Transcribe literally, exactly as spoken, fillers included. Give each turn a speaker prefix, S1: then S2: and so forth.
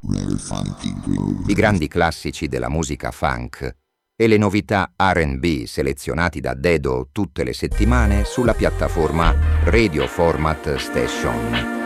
S1: I grandi classici della musica funk e le novità R and B selezionati da Dedo tutte le settimane sulla piattaforma Radio Format Station.